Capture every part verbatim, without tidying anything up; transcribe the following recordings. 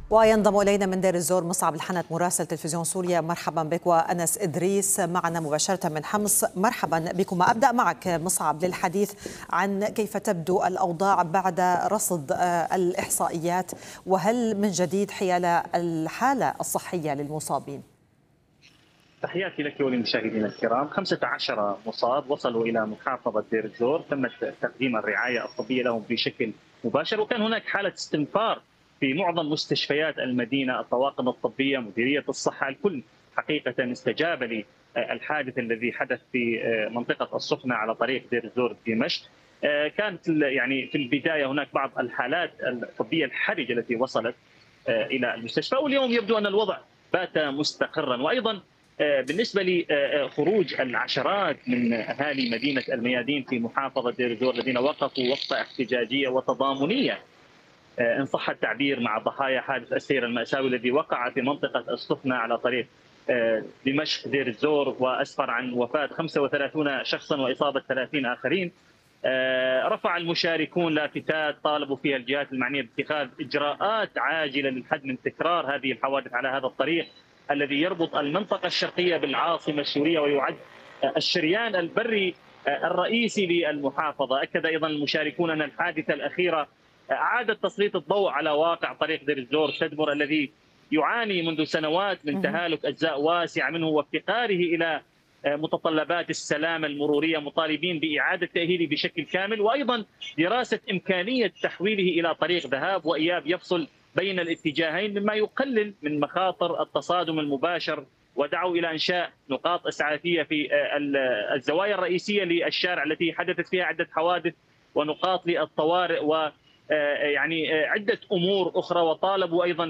وينضم إلينا من دير الزور مصعب الحنت مراسل تلفزيون سوريا. مرحبا بك. وأنس إدريس معنا مباشرة من حمص. مرحبا بكما. أبدأ معك مصعب للحديث عن كيف تبدو الأوضاع بعد رصد الإحصائيات، وهل من جديد حيال الحالة الصحية للمصابين؟ تحياتي لك وللمشاهدين الكرام. خمسة عشر مصاب وصلوا إلى محافظة دير الزور، تم تقديم الرعاية الطبية لهم بشكل مباشر، وكان هناك حالة استنفار في معظم مستشفيات المدينة. الطواقم الطبية، مديرية الصحة، الكل حقيقة استجاب للحادث الذي حدث في منطقة السخنة على طريق دير الزور دمشق. كانت يعني في البداية هناك بعض الحالات الطبية الحرجة التي وصلت إلى المستشفى، واليوم يبدو أن الوضع بات مستقرا. وأيضا بالنسبة لخروج العشرات من أهالي مدينة الميادين في محافظة دير الزور الذين وقفوا وقفة احتجاجية وتضامنية إن صح التعبير مع ضحايا حادث السير المأساوي الذي وقع في منطقة السخنة على طريق دمشق دير الزور، وأسفر عن وفاة خمسة وثلاثين شخصا وإصابة ثلاثين آخرين. رفع المشاركون لافتات طالبوا فيها الجهات المعنية باتخاذ إجراءات عاجلة للحد من تكرار هذه الحوادث على هذا الطريق الذي يربط المنطقة الشرقية بالعاصمة السورية ويعد الشريان البري الرئيسي للمحافظة. أكد أيضا المشاركون أن الحادثة الأخيرة أعادت تسليط الضوء على واقع طريق دير الزور تدمر الذي يعاني منذ سنوات من تهالك أجزاء واسعة منه وافتقاره إلى متطلبات السلامة المرورية، مطالبين بإعادة تأهيله بشكل كامل، وأيضا دراسة إمكانية تحويله إلى طريق ذهاب وإياب يفصل بين الاتجاهين مما يقلل من مخاطر التصادم المباشر. ودعوا إلى إنشاء نقاط إسعافية في الزوايا الرئيسية للشارع التي حدثت فيها عدة حوادث، ونقاط للطوارئ، و يعني عدة أمور أخرى. وطالبوا أيضا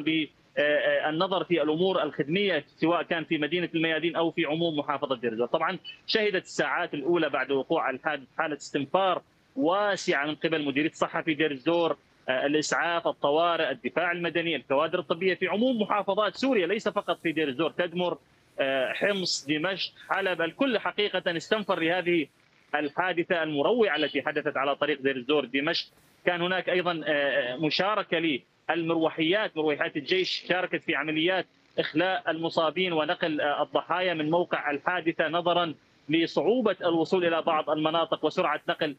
بالنظر في الأمور الخدمية سواء كان في مدينة الميادين أو في عموم محافظة دير الزور. طبعا شهدت الساعات الأولى بعد وقوع الحادث حالة استنفار واسعة من قبل مديرية الصحة في دير الزور، الإسعاف، الطوارئ، الدفاع المدني، الكوادر الطبية في عموم محافظات سوريا، ليس فقط في دير الزور، تدمر، حمص، دمشق، حلب، الكل حقيقة استنفر لهذه الحادثة المروعة التي حدثت على طريق دير الزور دمشق. كان هناك أيضا مشاركة للمروحيات، مروحيات الجيش شاركت في عمليات إخلاء المصابين ونقل الضحايا من موقع الحادثة نظرا لصعوبة الوصول إلى بعض المناطق وسرعة نقل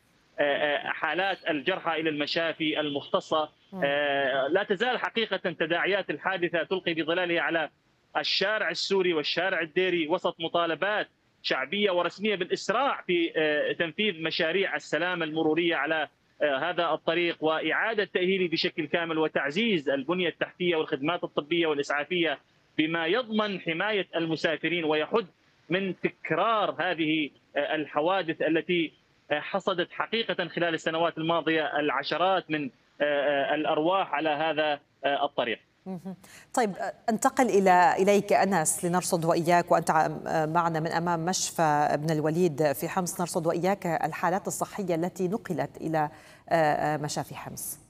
حالات الجرحى إلى المشافي المختصة. لا تزال حقيقة تداعيات الحادثة تلقي بظلالها على الشارع السوري والشارع الديري وسط مطالبات شعبية ورسمية بالإسراع في تنفيذ مشاريع السلامة المرورية على هذا الطريق وإعادة تأهيله بشكل كامل وتعزيز البنية التحتية والخدمات الطبية والإسعافية بما يضمن حماية المسافرين ويحد من تكرار هذه الحوادث التي حصدت حقيقة خلال السنوات الماضية العشرات من الأرواح على هذا الطريق. طيب، انتقل إلى إليك أنس لنرصد وإياك، وأنت معنا من أمام مشفى ابن الوليد في حمص، نرصد وإياك الحالات الصحية التي نقلت إلى مشافي حمص.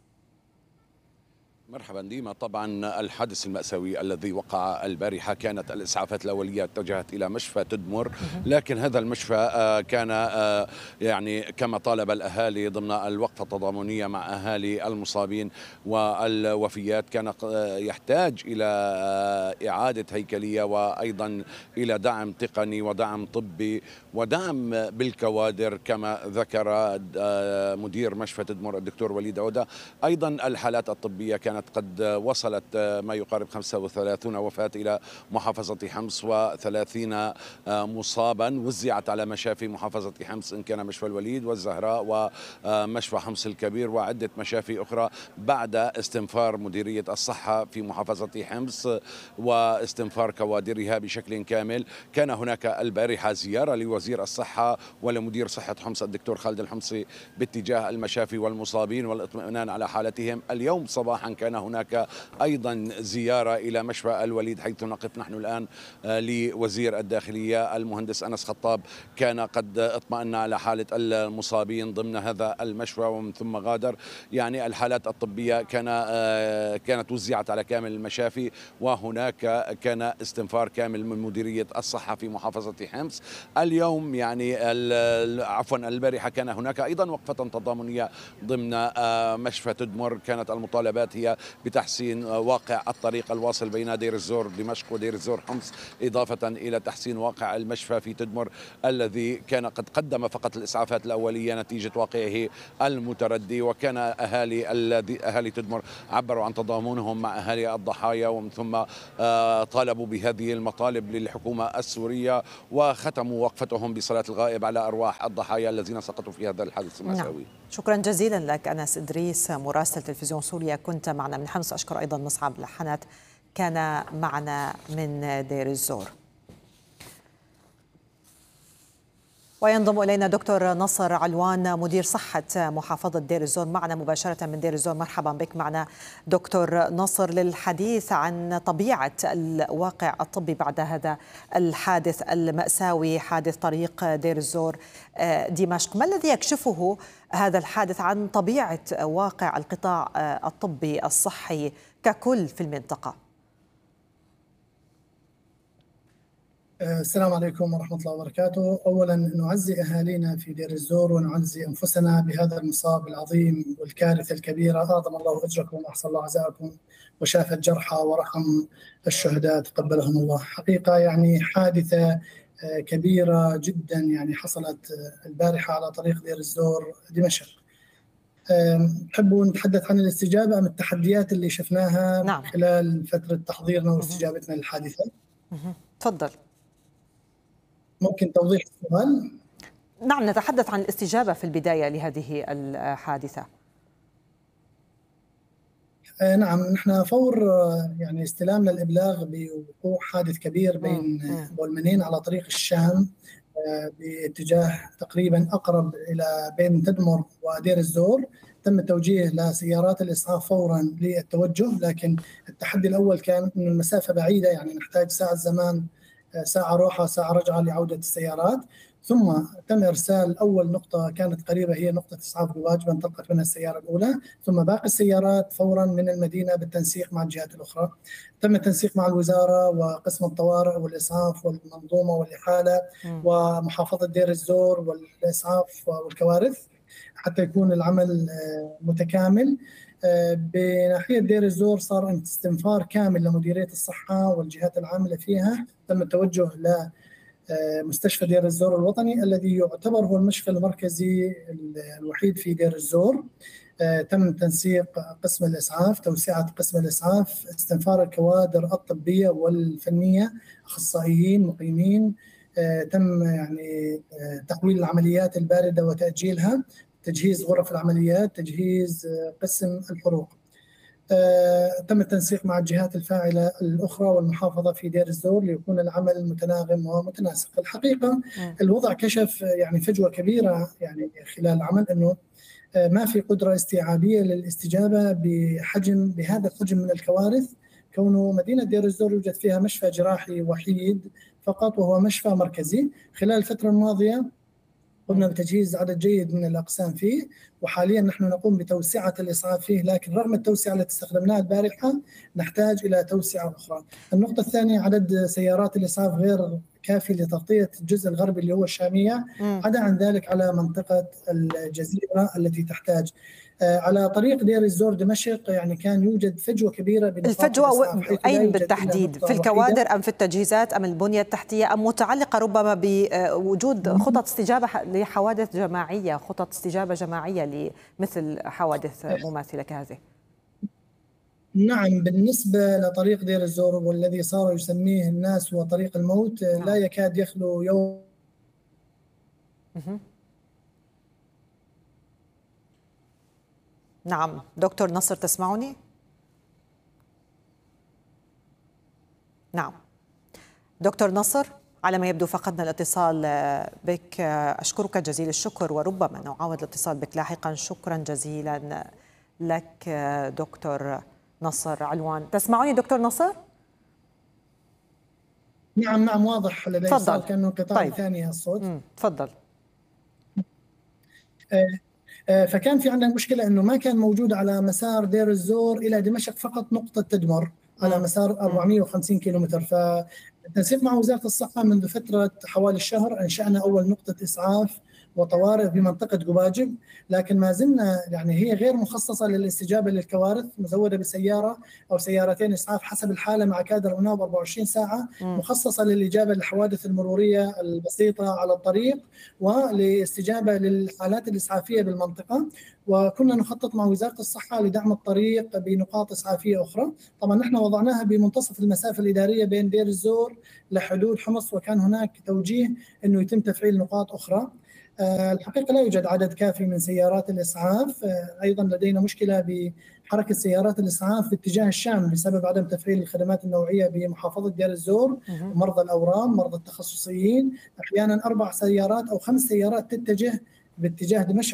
مرحبا ديما. طبعا الحادث المأساوي الذي وقع البارحة كانت الإسعافات الأولية اتجهت إلى مشفى تدمر، لكن هذا المشفى كان يعني كما طالب الأهالي ضمن الوقفة التضامنية مع أهالي المصابين والوفيات كان يحتاج إلى إعادة هيكلية وأيضا إلى دعم تقني ودعم طبي ودعم بالكوادر كما ذكر مدير مشفى تدمر الدكتور وليد عودة. أيضا الحالات الطبية كانت قد وصلت ما يقارب خمسة وثلاثين وفاة إلى محافظة حمص وثلاثين مصابا وزعت على مشافي محافظة حمص، إن كان مشفى الوليد والزهراء ومشفى حمص الكبير وعدة مشافي أخرى بعد استنفار مديرية الصحة في محافظة حمص واستنفار كوادرها بشكل كامل. كان هناك البارحة زيارة لوزير الصحة ولمدير صحة حمص الدكتور خالد الحمصي باتجاه المشافي والمصابين والاطمئنان على حالتهم. اليوم صباحا كان هناك أيضا زيارة إلى مشفى الوليد حيث نقف نحن الآن لوزير الداخلية المهندس أنس خطاب، كان قد اطمأن على حالة المصابين ضمن هذا المشفى ومن ثم غادر. يعني الحالات الطبية كان كانت وزعت على كامل المشافي، وهناك كان استنفار كامل من مديرية الصحة في محافظة حمص. اليوم يعني عفوا البارحة كان هناك أيضا وقفة تضامنية ضمن مشفى تدمر، كانت المطالبات هي بتحسين واقع الطريق الواصل بين دير الزور دمشق ودير الزور حمص، إضافة إلى تحسين واقع المشفى في تدمر الذي كان قد قدم فقط الإسعافات الأولية نتيجة واقعه المتردي. وكان أهالي الذي أهالي تدمر عبروا عن تضامنهم مع أهالي الضحايا، ومن ثم طالبوا بهذه المطالب للحكومة السورية، وختموا وقفتهم بصلاة الغائب على أرواح الضحايا الذين سقطوا في هذا الحادث المأساوي. نعم. شكرا جزيلا لك أنس إدريس مراسل تلفزيون سوريا، كنت معنا من حمص. أشكر أيضا مصعب الحنت كان معنا من دير الزور. وينضم إلينا دكتور نصر علوان مدير صحة محافظة دير الزور معنا مباشرة من دير الزور. مرحبا بك معنا دكتور نصر للحديث عن طبيعة الواقع الطبي بعد هذا الحادث المأساوي، حادث طريق دير الزور دمشق. ما الذي يكشفه هذا الحادث عن طبيعة واقع القطاع الطبي الصحي ككل في المنطقة؟ السلام عليكم ورحمة الله وبركاته. أولا نعزي أهالينا في دير الزور ونعزي أنفسنا بهذا المصاب العظيم والكارثة الكبيرة. أعظم الله أجركم وأحسن الله عزاءكم وشاف الجرحى ورحم الشهداء تقبلهم الله. حقيقة يعني حادثة كبيرة جدا يعني حصلت البارحة على طريق دير الزور دمشق. تحبوا نتحدث عن الاستجابة أم التحديات اللي شفناها نعم. خلال فترة تحضيرنا واستجابتنا للحادثة؟ تفضل. ممكن توضيح السؤال؟ نعم، نتحدث عن الاستجابة في البداية لهذه الحادثة. آه نعم، نحن فور يعني استلامنا الإبلاغ بوقوع حادث كبير بين بولمنين على طريق الشام آه باتجاه تقريبا أقرب إلى بين تدمر ودير الزور. تم التوجيه لسيارات الإسعاف فورا للتوجه، لكن التحدي الأول كان أن المسافة بعيدة، يعني نحتاج ساعة زمان، ساعة روحة ساعة رجعة لعودة السيارات. ثم تم إرسال أول نقطة كانت قريبة هي نقطة إسعاف بواجبة انطلقت منها السيارة الأولى، ثم باقي السيارات فورا من المدينة بالتنسيق مع الجهات الأخرى. تم التنسيق مع الوزارة وقسم الطوارئ والإسعاف والمنظومة والإحالة ومحافظة دير الزور والإسعاف والكوارث حتى يكون العمل متكامل. بناحية دير الزور صار استنفار كامل لمديرية الصحة والجهات العاملة فيها. تم التوجه لمستشفى دير الزور الوطني الذي يعتبر هو المشفى المركزي الوحيد في دير الزور. تم تنسيق قسم الإسعاف، توسعة قسم الإسعاف، استنفار الكوادر الطبية والفنية، أخصائيين مقيمين. تم يعني تقويل العمليات الباردة وتأجيلها، تجهيز غرف العمليات، تجهيز قسم الحروق. تم التنسيق مع الجهات الفاعلة الأخرى والمحافظة في دير الزور ليكون العمل متناغم ومتناسق. الحقيقة الوضع كشف يعني فجوة كبيرة يعني خلال العمل، أنه ما في قدرة استيعابية للاستجابة بحجم بهذا الحجم من الكوارث، كونه مدينة دير الزور يوجد فيها مشفى جراحي وحيد فقط وهو مشفى مركزي. خلال الفترة الماضية قمنا بتجهيز عدد جيد من الأقسام فيه، وحاليا نحن نقوم بتوسعة الإسعاف فيه، لكن رغم التوسعة التي استخدمناها البارحة نحتاج إلى توسعة أخرى. النقطة الثانية عدد سيارات الإسعاف غير كافي لتغطية الجزء الغربي اللي هو الشامية، عدا عن ذلك على منطقة الجزيرة التي تحتاج. على طريق دير الزور دمشق يعني كان يوجد فجوة كبيرة. الفجوة أين بالتحديد؟ في الكوادر أم في التجهيزات أم البنية التحتية أم متعلقة ربما بوجود خطط استجابة لحوادث جماعية، خطط استجابة جماعية لمثل حوادث مماثلة كهذه؟ نعم، بالنسبة لطريق دير الزور والذي صار يسميه الناس هو طريق الموت، نعم. لا يكاد يخلو يوم. نعم دكتور نصر تسمعني؟ نعم دكتور نصر، على ما يبدو فقدنا الاتصال بك. أشكرك جزيل الشكر وربما نعاود الاتصال بك لاحقا. شكرا جزيلا لك دكتور نصر علوان. تسمعوني دكتور نصر؟ نعم نعم واضح لدي صوت كأنه انقطاع طيب. ثاني الصوت. تفضل. آه فكان في عندنا مشكلة أنه ما كان موجود على مسار دير الزور إلى دمشق فقط نقطة تدمر على مسار أربعمئة وخمسين كيلومتر. فالتنسيق مع وزارة الصحة منذ فترة حوالي الشهر أنشأنا أول نقطة إسعاف وطوارئ في منطقة قباجب، لكن ما زلنا يعني هي غير مخصصة للاستجابة للكوارث، مزودة بسيارة أو سيارتين إسعاف حسب الحالة مع كادر مناوب أربعة وعشرين ساعة، مخصصة للإجابة للحوادث المرورية البسيطة على الطريق ولاستجابة للحالات الإسعافية بالمنطقة. وكنا نخطط مع وزارة الصحة لدعم الطريق بنقاط إسعافية أخرى. طبعا نحن وضعناها بمنتصف المسافة الإدارية بين دير الزور لحدود حمص، وكان هناك توجيه أنه يتم تفعيل نقاط أخرى. الحقيقة لا يوجد عدد كافي من سيارات الإسعاف. أيضا لدينا مشكلة بحركة سيارات الإسعاف باتجاه الشام بسبب عدم تفعيل الخدمات النوعية بمحافظة دير الزور، مرضى الأورام، مرضى التخصصيين. أحيانا أربع سيارات أو خمس سيارات تتجه باتجاه دمشق